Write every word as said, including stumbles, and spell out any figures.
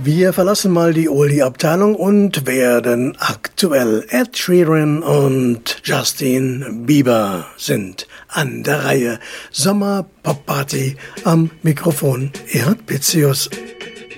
Wir verlassen mal die Oldie-Abteilung und werden aktuell. Ed Sheeran und Justin Bieber sind an der Reihe. Sommer Pop Party am Mikrofon Erhard Pitzius.